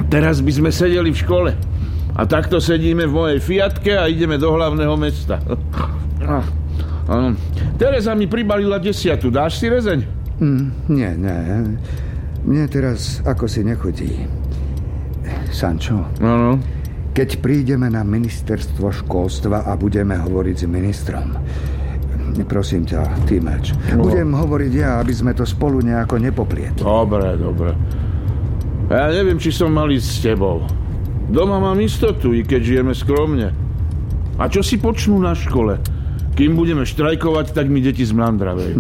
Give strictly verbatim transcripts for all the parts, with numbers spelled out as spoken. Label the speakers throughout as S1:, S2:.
S1: Teraz by sme sedeli v škole. A takto sedíme v mojej Fiatke a ideme do hlavného mesta. Tereza mi pribalila desiatu. Dáš si rezeň?
S2: Mm, nie, nie. Mne teraz ako si nechodí. Sančo,
S1: Áno.
S2: keď prídeme na ministerstvo školstva a budeme hovoriť s ministrom, prosím ťa, ty meč, no. budem hovoriť ja, aby sme to spolu nejako nepoplietli.
S1: Dobre, dobre. Ja neviem, či som mal ísť s tebou. Doma mám istotu, i keď žijeme skromne. A čo si počnú na škole? Kým budeme štrajkovať, tak mi deti zmlandravejú.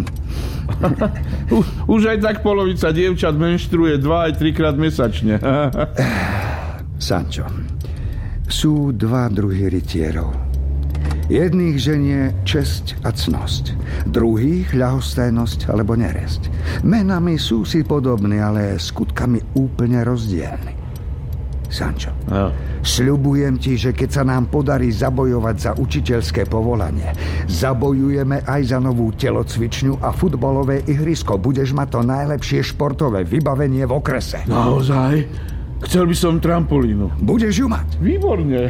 S1: Už aj tak polovica dievčat menštruuje dva aj trikrát mesačne.
S2: Sančo, sú dva druhy rytierov. Jedných ženie česť a cnosť, druhých ľahostajnosť alebo neresť. Menami sú si podobní, ale skutkami úplne rozdielni. Sančo, no. Sľubujem ti, že keď sa nám podarí zabojovať za učiteľské povolanie, zabojujeme aj za novú telocvičňu a futbalové ihrisko. Budeš mať to najlepšie športové vybavenie v okrese.
S1: Naozaj? Chcel by som trampolínu.
S2: Budeš ju mať.
S1: Výborne.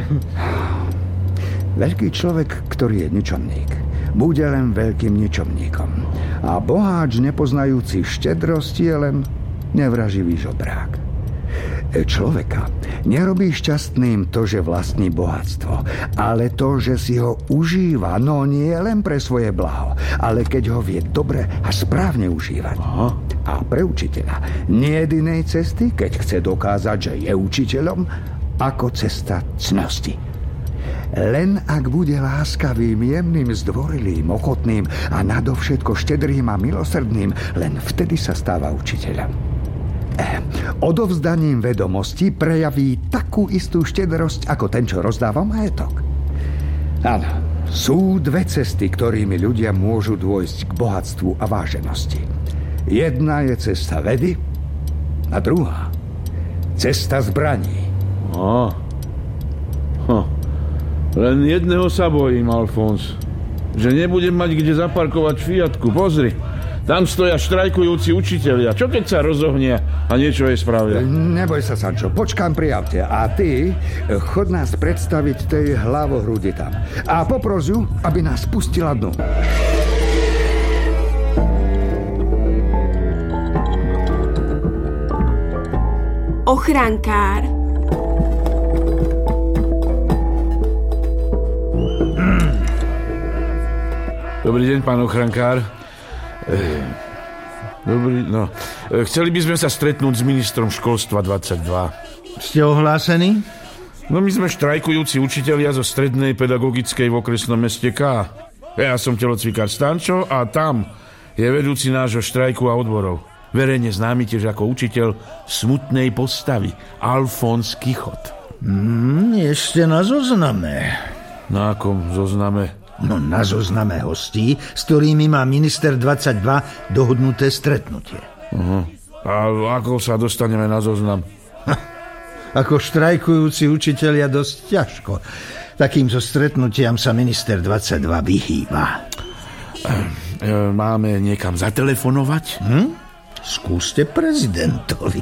S2: Veľký človek, ktorý je ničomník, bude len veľkým ničomníkom. A boháč nepoznajúci štedrosti je len nevraživý žobrák. Človeka nerobí šťastným to, že vlastní bohatstvo, ale to, že si ho užíva, no nie len pre svoje blaho, ale keď ho vie dobre a správne užívať. Aha. A pre učiteľa nie je inej cesty, keď chce dokázať, že je učiteľom, ako cesta cnosti. Len ak bude láskavým, jemným, zdvorilým, ochotným a nadovšetko štedrým a milosrdným, len vtedy sa stáva učiteľom. Odovzdaním vedomostí prejaví takú istú štedrosť ako ten, čo rozdáva majetok. Áno, sú dve cesty, ktorými ľudia môžu dôjsť k bohatstvu a váženosti. Jedna je cesta vedy a druhá cesta zbraní.
S1: Á. Hm. Len jedného sa bojím, Alfons. Že nebudem mať kde zaparkovať Fiatku. Pozri. Tam stoja štrajkujúci učitelia. Čo keď sa rozohnia a niečo jej spravia?
S2: Neboj sa, Sančo, počkám pri aute. A ty chod nás predstaviť tej hlavohrudi tam. A popros ju, aby nás pustila dnu.
S3: Ochrankár.
S1: Dobrý deň, pán ochrankár. Dobrý, no. Chceli by sme sa stretnúť s ministrom školstva dvadsaťdva.
S4: Ste ohlásení?
S1: No my sme štrajkujúci učitelia zo strednej pedagogickej v okresnom meste K. Ja som telocvikár Stančo a tam je vedúci nášho štrajku a odborov. Verejne známy tiež ako učiteľ smutnej postavy Alfons Kichot.
S4: Mm, ešte na zozname.
S1: Na akom zozname?
S4: No na zozname hostí, s ktorými má minister dvadsaťdva dohodnuté stretnutie.
S1: Uh-huh. A ako sa dostaneme na zoznam?
S4: Ha, ako štrajkujúci učitelia dosť ťažko. Takýmto stretnutiam sa minister dvadsaťdva vyhýba.
S1: Máme niekam zatelefonovať?
S4: Hm? Skúste prezidentovi.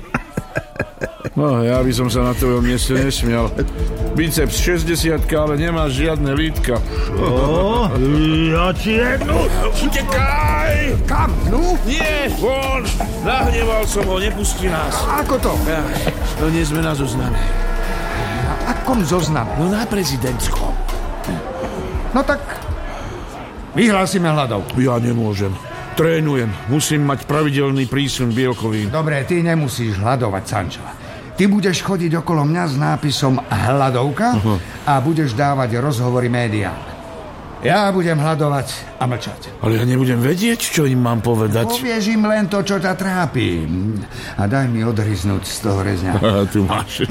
S1: No, ja by som sa na tvojom mieste nesmial. Biceps šesťdesiatka, ale nemá žiadne lítka.
S4: Čo? Ja ti jednu...
S1: Utekaj!
S2: Kam? No?
S1: Nie, von! Nahneval som ho, nepustí nás.
S2: A ako to?
S1: Ja, no nie sme na zozname.
S2: Na akom zozname?
S1: No na prezidentskom.
S2: No tak vyhlásime hladov.
S1: Ja nemôžem. Trénujem. Musím mať pravidelný prísun bielkovín.
S2: Dobre, ty nemusíš hľadovať, Sančo. Ty budeš chodiť okolo mňa s nápisom hladovka uh-huh. a budeš dávať rozhovory médiám. Ja budem hľadovať a mlčať.
S1: Ale ja nebudem vedieť, čo im mám povedať.
S2: Povieš im len to, čo ťa trápi. A daj mi odhryznúť z toho rezňa.
S1: Aha, tu máš.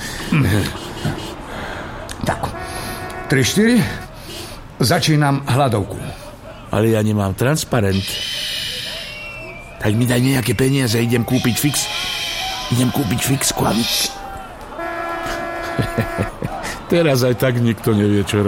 S2: Tak, tri štyri. Začínam hladovku.
S1: Ale ja nemám transparent. Tak mi daj nejaké peniaze, idem kúpiť fix. Idem kúpiť fix, kvavič. Teraz aj tak nikto nevie, čo